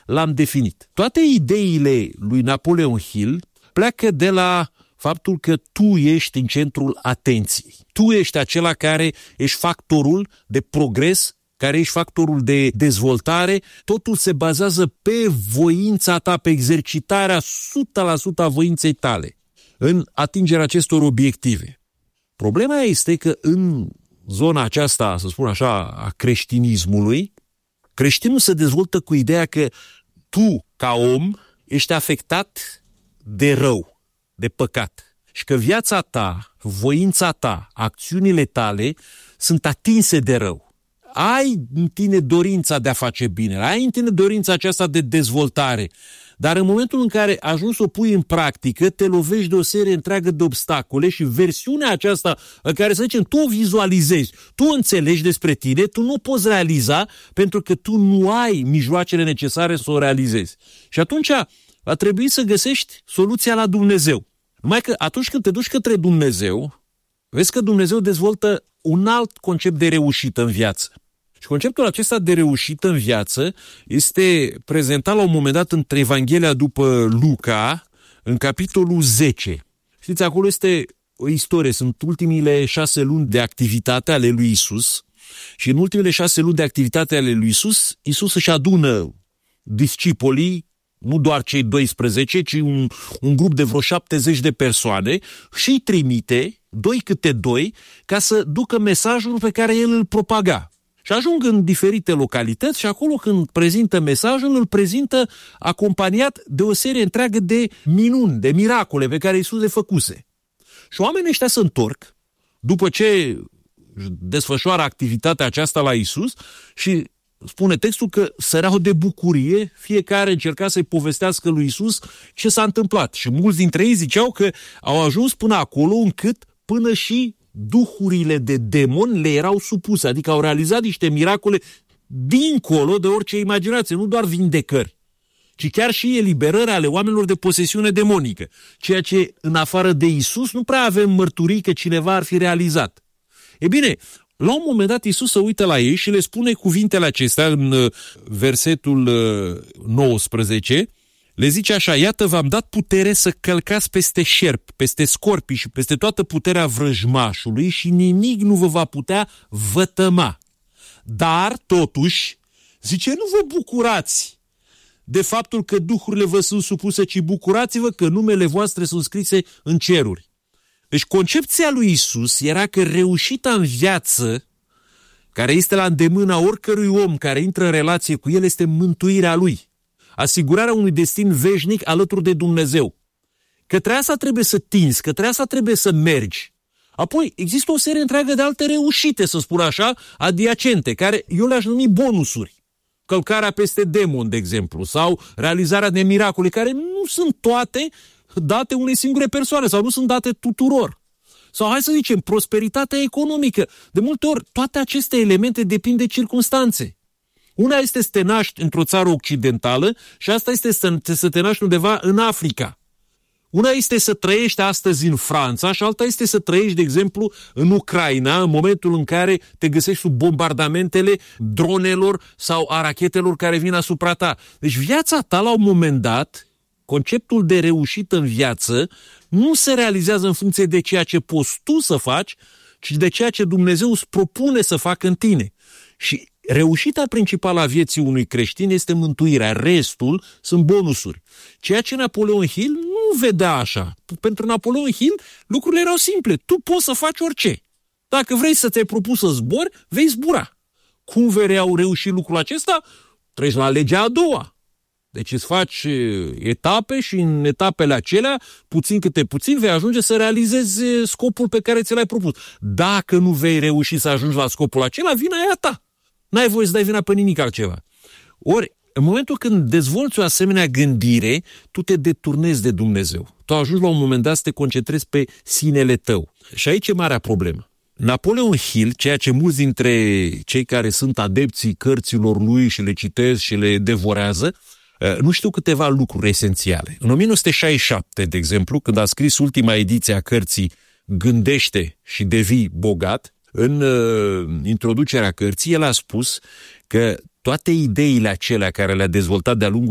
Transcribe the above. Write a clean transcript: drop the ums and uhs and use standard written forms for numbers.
l-am definit. Toate ideile lui Napoleon Hill pleacă de la faptul că tu ești în centrul atenției. Tu ești acela care ești factorul de progres, care ești factorul de dezvoltare. Totul se bazează pe voința ta, pe exercitarea 100% a voinței tale în atingerea acestor obiective. Problema este că în zona aceasta, să spun așa, a creștinismului, creștinul se dezvoltă cu ideea că tu, ca om, ești afectat de rău, de păcat. Și că viața ta, voința ta, acțiunile tale sunt atinse de rău. Ai în tine dorința de a face bine, ai în tine dorința aceasta de dezvoltare, dar în momentul în care ajungi să o pui în practică, te lovești de o serie întreagă de obstacole și versiunea aceasta în care, să zicem, tu o vizualizezi, tu înțelegi despre tine, tu nu o poți realiza pentru că tu nu ai mijloacele necesare să o realizezi. Și atunci va trebui să găsești soluția la Dumnezeu. Numai că atunci când te duci către Dumnezeu, vezi că Dumnezeu dezvoltă un alt concept de reușită în viață. Și conceptul acesta de reușită în viață este prezentat la un moment dat între Evanghelia după Luca, în capitolul 10. Știți, acolo este o istorie, sunt ultimile 6 luni de activitate ale lui Isus și în ultimele 6 luni de activitate ale lui Isus, Isus își adună discipolii, nu doar cei 12, ci un grup de vreo 70 de persoane și îi trimite, 2 câte 2, ca să ducă mesajul pe care el îl propaga. Și ajung în diferite localități și acolo când prezintă mesajul, îl prezintă acompaniat de o serie întreagă de minuni, de miracole pe care Iisus le făcuse. Și oamenii ăștia se întorc după ce desfășoară activitatea aceasta la Iisus și spune textul că săreau de bucurie, fiecare încerca să-i povestească lui Iisus ce s-a întâmplat. Și mulți dintre ei ziceau că au ajuns până acolo încât până și duhurile de demoni le erau supuse, adică au realizat niște miracole dincolo de orice imaginație, nu doar vindecări, ci chiar și eliberări ale oamenilor de posesiune demonică, ceea ce în afară de Iisus nu prea avem mărturii că cineva ar fi realizat. E bine, la un moment dat Iisus se uită la ei și le spune cuvintele acestea în versetul 19, le zice așa: iată, v-am dat putere să călcați peste șerpi, peste scorpii și peste toată puterea vrăjmașului și nimic nu vă va putea vătăma. Dar, totuși, zice, nu vă bucurați de faptul că duhurile vă sunt supuse, ci bucurați-vă că numele voastre sunt scrise în ceruri. Deci concepția lui Iisus era că reușita în viață, care este la îndemâna oricărui om care intră în relație cu el, este mântuirea lui. Asigurarea unui destin veșnic alături de Dumnezeu. Către asta trebuie să tinzi, către asta trebuie să mergi. Apoi există o serie întreagă de alte reușite, să spun așa, adiacente, care eu le-aș numi bonusuri. Călcarea peste demon, de exemplu, sau realizarea de miracole, care nu sunt toate date unei singure persoane sau nu sunt date tuturor. Sau hai să zicem, prosperitatea economică. De multe ori, toate aceste elemente depind de circunstanțe. Una este să te naști într-o țară occidentală și asta este să te naști undeva în Africa. Una este să trăiești astăzi în Franța și alta este să trăiești, de exemplu, în Ucraina, în momentul în care te găsești sub bombardamentele dronelor sau a rachetelor care vin asupra ta. Deci viața ta, la un moment dat, conceptul de reușită în viață nu se realizează în funcție de ceea ce poți tu să faci, ci de ceea ce Dumnezeu îți propune să facă în tine. Și reușita principală a vieții unui creștin este mântuirea. Restul sunt bonusuri. Ceea ce Napoleon Hill nu vedea așa. Pentru Napoleon Hill lucrurile erau simple. Tu poți să faci orice. Dacă vrei să te-ai propus să zbori, vei zbura. Cum vei reuși lucrul acesta? Treci la legea a doua. Deci îți faci etape și în etapele acelea, puțin câte puțin, vei ajunge să realizezi scopul pe care ți l-ai propus. Dacă nu vei reuși să ajungi la scopul acela, vina e a ta. N-ai voie să dai vina pe nimic altceva. Ori, în momentul când dezvolți o asemenea gândire, tu te deturnezi de Dumnezeu. Tu ajungi la un moment dat să te concentrezi pe sinele tău. Și aici e marea problemă. Napoleon Hill, ceea ce mulți dintre cei care sunt adepții cărților lui și le citesc și le devorează, nu știu câteva lucruri esențiale. În 1967, de exemplu, când a scris ultima ediție a cărții Gândește și devii bogat, în introducerea cărții, el a spus că toate ideile acelea care le-a dezvoltat de-a lungul